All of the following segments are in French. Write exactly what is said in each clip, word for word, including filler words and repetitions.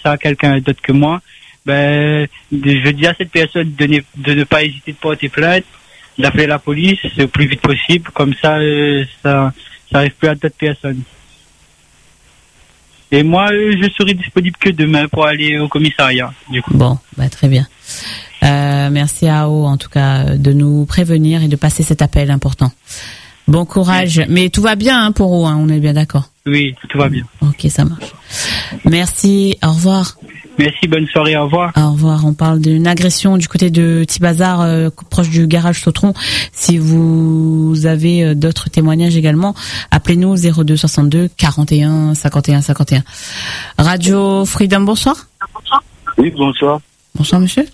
ça à quelqu'un d'autre que moi, ben, je dis à cette personne de ne, de ne pas hésiter de porter plainte, d'appeler la police le plus vite possible, comme ça, euh, ça, ça arrive plus à d'autres personnes. Et moi, euh, je serai disponible que demain pour aller au commissariat, du coup. Bon, bah, très bien. Euh, merci à O, en tout cas, de nous prévenir et de passer cet appel important. Bon courage. Oui. Mais tout va bien, hein, pour O, hein, on est bien d'accord. Oui, tout va bien. Ok, ça marche. Merci, au revoir. Merci, bonne soirée, au revoir. Au revoir. On parle d'une agression du côté de Thibazar, euh, proche du garage Sautron. Si vous avez euh, d'autres témoignages également, appelez-nous zéro deux soixante-deux quarante et un cinquante et un cinquante et un. Radio Freedom, bonsoir. Oui, bonsoir. Bonsoir, monsieur.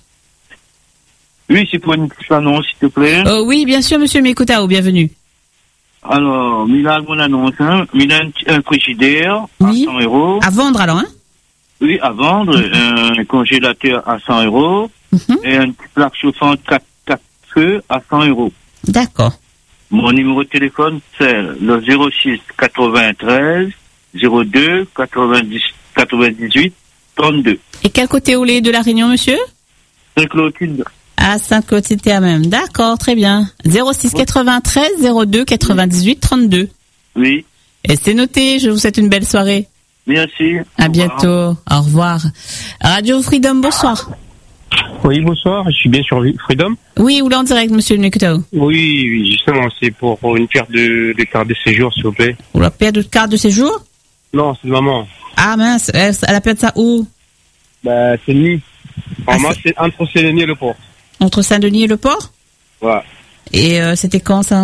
Oui, c'est pour une petite annonce, s'il te plaît. Euh, oui, bien sûr, monsieur Mekotao, bienvenue. Alors, Milan, mon annonce, hein. Milan, un frigidaire oui. à cent euros. À vendre, alors, hein? Oui, à vendre, mm-hmm. un congélateur à cent euros, mm-hmm. et une plaque chauffante quatre, quatre feux à cent euros. D'accord. Mon numéro de téléphone, c'est le zéro six quatre-vingt-treize zéro deux quatre-vingt-dix quatre-vingt-dix-huit trente-deux. Et quel côté au lait de la Réunion, monsieur? Saint-Clotilde. À Saint-Claude, c'était à même. D'accord, très bien. zéro six quatre-vingt-treize zéro deux quatre-vingt-dix-huit trente-deux. Oui. Et c'est noté, je vous souhaite une belle soirée. Merci. À bientôt. Au revoir. Radio Freedom, bonsoir. Oui, bonsoir. Je suis bien sur Freedom. Oui, ou là en direct, monsieur Mekotao. Oui, oui, justement, c'est pour une perte de, de carte de séjour, s'il vous plaît. Ou la perte de carte de séjour? Non, c'est de maman. Ah mince, elle, elle a perdu ça où? Bah, c'est nuit. Ah, moi, c'est entre Saint-Denis et le port. Entre Saint-Denis et le port? Ouais. Et euh, c'était quand ça?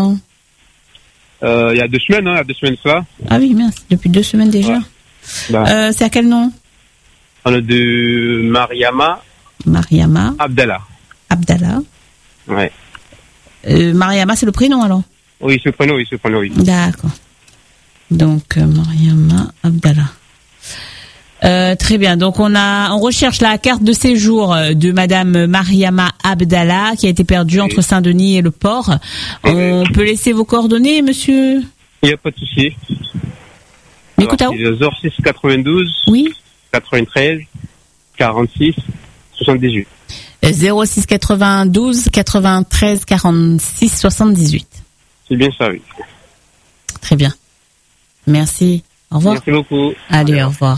Il euh, y a deux semaines, hein, il y a deux semaines cela. Ah oui, mince, depuis deux semaines déjà. Ouais. Bah. Euh, c'est à quel nom? On a de Mariama. Mariama. Abdallah. Abdallah. Ouais. Euh, Mariama, c'est le prénom alors? Oui, c'est le prénom, oui, c'est le prénom, oui. D'accord. Donc, euh, Mariama Abdallah. Euh, très bien. Donc, on a, on recherche la carte de séjour de Madame Mariama Abdallah qui a été perdue oui. entre Saint-Denis et le port. Oui. On peut laisser vos coordonnées, monsieur? Il n'y a pas de souci. Mekotao. zéro six quatre-vingt-douze. Oui. quatre-vingt-treize quarante-six soixante-dix-huit. zéro six quatre-vingt-douze quatre-vingt-treize quarante-six soixante-dix-huit. C'est bien ça, oui. Très bien. Merci. Au revoir. Merci beaucoup. Allez, au revoir.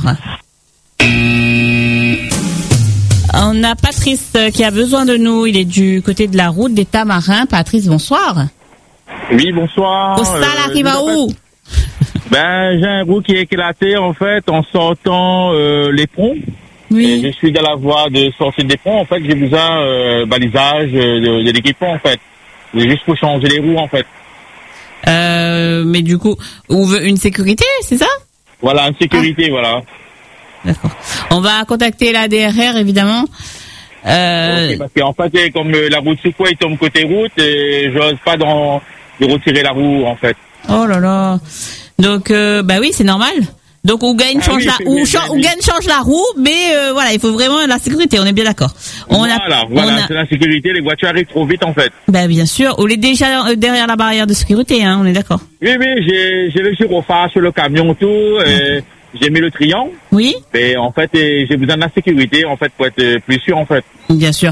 On a Patrice qui a besoin de nous. Il est du côté de la route des Tamarins. Patrice, bonsoir. Oui, bonsoir. Au stade, euh, arrive à où? Ben, j'ai un roue qui est éclaté, en fait, en sortant euh, les ponts. Oui. Et je suis dans la voie de sortie des ponts. En fait, j'ai besoin euh, balisage de, de l'équipement, en fait. C'est juste pour changer les roues, en fait. Euh, mais du coup, on veut une sécurité, c'est ça? Voilà, une sécurité, ah. voilà. D'accord. On va contacter la D R R, évidemment. Euh... Okay, parce qu'en fait, comme la route sous quoi il tombe côté route, et j'ose pas dans, de retirer la roue, en fait. Oh là là. Donc, euh, bah oui, c'est normal. Donc, Ougaine change ah oui, la, ou, cha- Ougaine change la roue, mais euh, voilà, il faut vraiment la sécurité, on est bien d'accord. On voilà, a, voilà, on a... c'est la sécurité, les voitures arrivent trop vite, en fait. Bah bien sûr, on est déjà derrière la barrière de sécurité, hein, on est d'accord. Oui, oui, j'ai, j'ai le gyrophare sur le camion, tout, et j'ai mis le triangle. Oui. Et en fait, et j'ai besoin de la sécurité, en fait, pour être plus sûr, en fait. Bien sûr.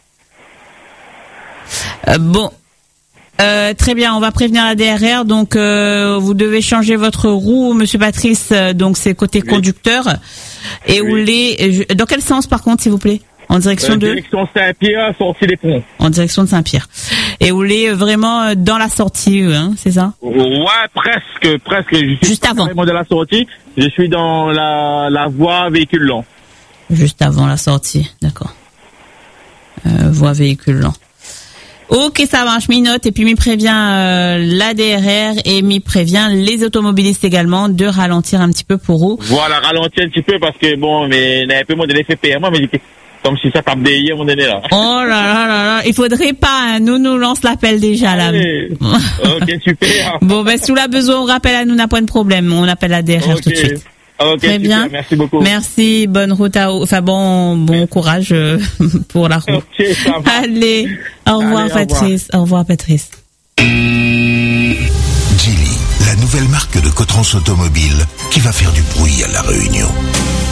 Euh, bon. Euh, très bien, on va prévenir la D R R. Donc, euh, vous devez changer votre roue, Monsieur Patrice. Donc, c'est côté oui. conducteur. Et oui. où les dans quel sens, par contre, s'il vous plaît? En direction euh, de direction Saint-Pierre, sortie des ponts. En direction de Saint-Pierre. Et où les vraiment dans la sortie, hein, c'est ça? Ouais, presque, presque. Je suis Juste avant. Vraiment de la sortie. Je suis dans la la voie véhicule lent. Juste avant la sortie, d'accord. Euh, voie véhicule lent. Ok, ça marche, m'y note et puis m'y prévient euh, la D R R et m'y prévient les automobilistes également de ralentir un petit peu pour eux. Voilà, ralentir un petit peu parce que bon, mais il y a un peu moins de l'effet P M, mais comme si ça tape des à un moment donné là. Oh là là là là, il faudrait pas, hein, nous nous lance l'appel déjà là. Oui. Ok, super. Bon, ben si on a besoin, on rappelle à nous, n'a pas de problème, on appelle la D R R okay. tout de suite. Ok, très super, bien. Merci beaucoup. Merci, bonne route à, enfin bon, bon courage euh, pour la route. Okay, ça va. Allez, au revoir Allez, Patrice. Au revoir, au revoir Patrice. Geely, la nouvelle marque de Cotrans Automobile qui va faire du bruit à La Réunion.